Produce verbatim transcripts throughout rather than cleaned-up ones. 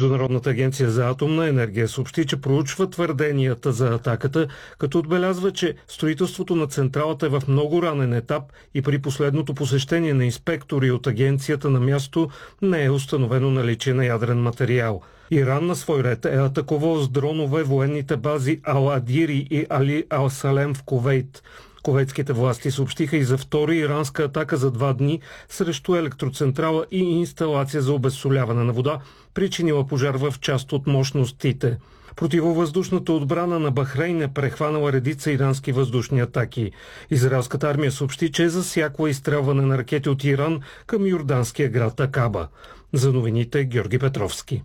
Международната агенция за атомна енергия съобщи, че проучва твърденията за атаката, като отбелязва, че строителството на централата е в много ранен етап и при последното посещение на инспектори от агенцията на място не е установено наличие на ядрен материал. Иран на свой ред е атакувал с дронове военните бази Ал-Адири и Али Ал-Салем в Кувейт. Кувейтските власти съобщиха и за втора иранска атака за два дни срещу електроцентрала и инсталация за обезсоляване на вода, причинила пожар в част от мощностите. Противовъздушната отбрана на Бахрейн е прехванала редица ирански въздушни атаки. Израелската армия съобщи, че е засякла изстрелване на ракети от Иран към йорданския град Акаба. За новините Георги Петровски.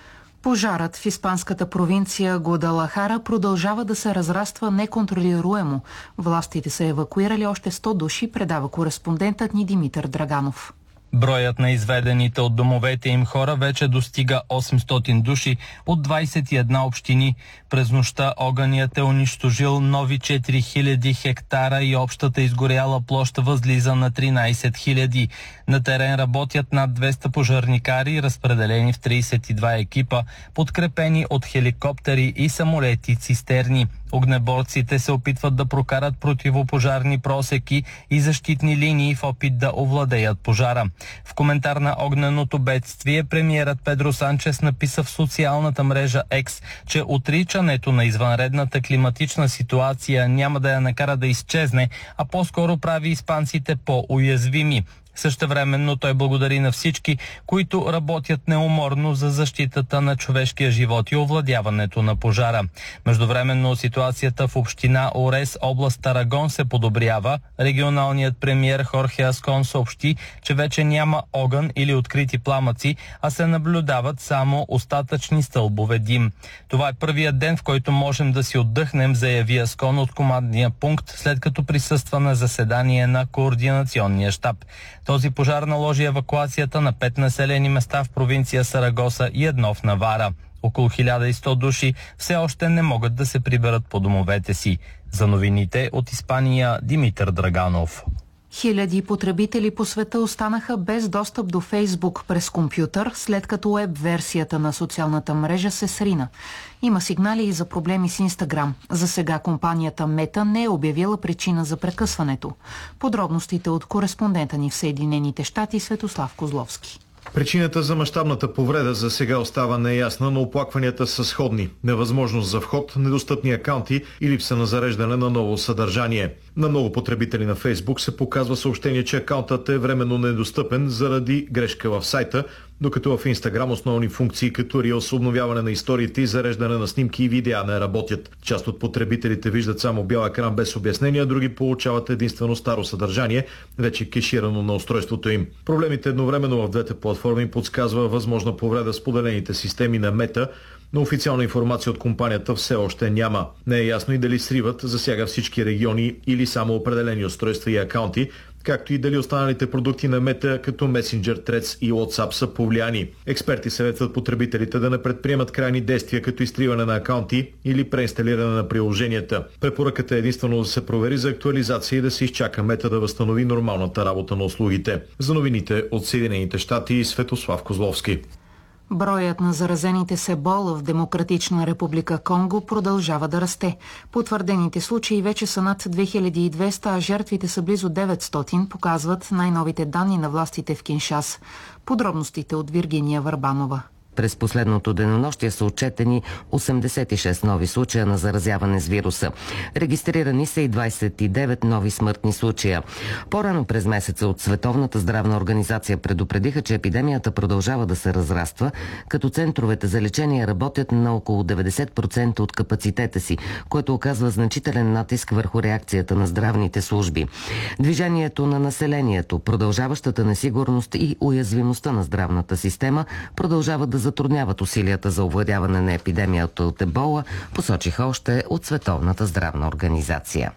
Пожарът в испанската провинция Гвадалахара продължава да се разраства неконтролируемо. Властите са евакуирали още сто души, предава кореспондентът ни Димитър Драганов. Броят на изведените от домовете им хора вече достига осемстотин души от двадесет и една общини. През нощта огънят е унищожил нови четири хиляди хектара и общата изгоряла площ възлиза на тринадесет хиляди. На терен работят над двеста пожарникари, разпределени в тридесет и два екипа, подкрепени от хеликоптери и самолети-цистерни. Огнеборците се опитват да прокарат противопожарни просеки и защитни линии в опит да овладеят пожара. В коментар на огненото бедствие премиерът Педро Санчес написа в социалната мрежа X, че отричането на извънредната климатична ситуация няма да я накара да изчезне, а по-скоро прави испанците по-уязвими. Същевременно той благодари на всички, които работят неуморно за защитата на човешкия живот и овладяването на пожара. Междувременно ситуацията в община Орес, област Тарагон, се подобрява. Регионалният премиер Хорхе Аскон съобщи, че вече няма огън или открити пламъци, а се наблюдават само остатъчни стълбове дим. Това е първият ден, в който можем да си отдъхнем, заяви Аскон от командния пункт, след като присъства на заседание на координационния щаб. Този пожар наложи евакуацията на пет населени места в провинция Сарагоса и едно в Навара. Около хиляда и сто души все още не могат да се приберат по домовете си. За новините от Испания Димитър Драганов. Хиляди потребители по света останаха без достъп до Фейсбук през компютър, след като уеб-версията на социалната мрежа се срина. Има сигнали и за проблеми с Инстаграм. За сега компанията Мета не е обявила причина за прекъсването. Подробностите от кореспондента ни в Съединените щати Светослав Козловски. Причината за мащабната повреда за сега остава неясна, но оплакванията са сходни. Невъзможност за вход, недостъпни акаунти и липса на зареждане на ново съдържание. На много потребители на Фейсбук се показва съобщение, че акаунтът е временно недостъпен заради грешка в сайта, докато в Инстаграм основни функции като Reels, обновяване на историите и зареждане на снимки и видеа не работят. Част от потребителите виждат само бял екран без обяснения, други получават единствено старо съдържание, вече кеширано на устройството им. Проблемите едновременно в двете платформи подсказва възможна повреда с поделените системи на Мета, но официална информация от компанията все още няма. Не е ясно и дали сривът засяга всички региони или само определени устройства и акаунти, както и дали останалите продукти на Мета като Messenger, Threads и WhatsApp са повлияни. Експерти съветват потребителите да не предприемат крайни действия като изтриване на акаунти или преинсталиране на приложенията. Препоръката е единствено да се провери за актуализация и да се изчака Мета да възстанови нормалната работа на услугите. За новините от Съединените щати Светослав Козловски. Броят на заразените с ебола в Демократична република Конго продължава да расте. Потвърдените случаи вече са над две хиляди и двеста, а жертвите са близо деветстотин, показват най-новите данни на властите в Киншас. Подробностите от Виргиния Върбанова. През последното денонощие са отчетени осемдесет и шест нови случая на заразяване с вируса. Регистрирани са и двадесет и девет нови смъртни случая. По-рано през месеца от Световната здравна организация предупредиха, че епидемията продължава да се разраства, като центровете за лечение работят на около деветдесет процента от капацитета си, което оказва значителен натиск върху реакцията на здравните служби. Движението на населението, продължаващата несигурност и уязвимостта на здравната система продължават да затрудняват усилията за овладяване на епидемията от ебола, посочиха още от Световната здравна организация.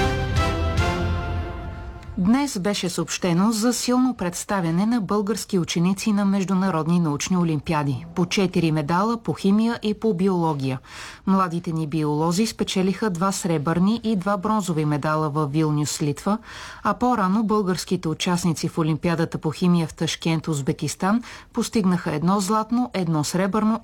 Днес беше съобщено за силно представяне на български ученици на международни научни олимпиади. По четири медала по химия и по биология. Младите ни биолози спечелиха два сребърни и два бронзови медала в Вилнюс, Литва, а по-рано българските участници в олимпиадата по химия в Ташкент, Узбекистан, постигнаха едно златно, едно сребърно